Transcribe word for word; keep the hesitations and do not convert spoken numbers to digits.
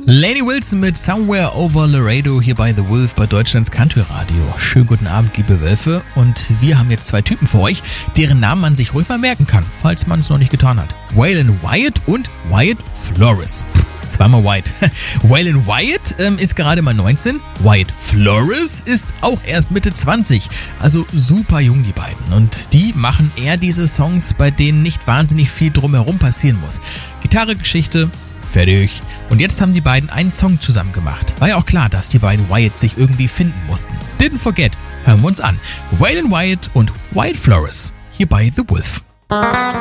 Lainey Wilson mit Somewhere Over Laredo hier bei The Wolf bei Deutschlands Country Radio. Schönen guten Abend, liebe Wölfe. Und wir haben jetzt zwei Typen für euch, deren Namen man sich ruhig mal merken kann, falls man es noch nicht getan hat. Waylon Wyatt und Wyatt Flores. Pff, zweimal Wyatt. Waylon Wyatt ähm, ist gerade mal neunzehn. Wyatt Flores ist auch erst Mitte zwanzig. Also super jung, die beiden. Und die machen eher diese Songs, bei denen nicht wahnsinnig viel drumherum passieren muss. Gitarre, Geschichte, fertig. Und jetzt haben die beiden einen Song zusammen gemacht. War ja auch klar, dass die beiden Wyatt sich irgendwie finden mussten. Didn't forget. Hören wir uns an. Waylon Wyatt und Wyatt Flores. Hier bei The Wolf.